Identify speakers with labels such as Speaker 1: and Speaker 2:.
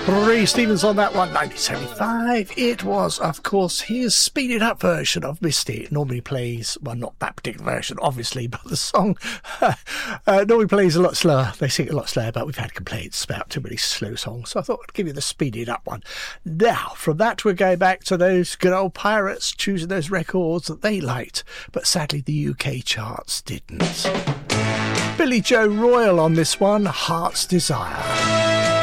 Speaker 1: Ray Stevens on that one, 1975. It was, of course, his speeded up version of Misty. It normally plays, well, not that particular version, obviously, but the song normally plays a lot slower. They sing it a lot slower, but we've had complaints about too many slow songs, so I thought I'd give you the speeded up one. Now, from that, we're going back to those good old pirates choosing those records that they liked, but sadly the UK charts didn't. Billy Joe Royal on this one, Heart's Desire.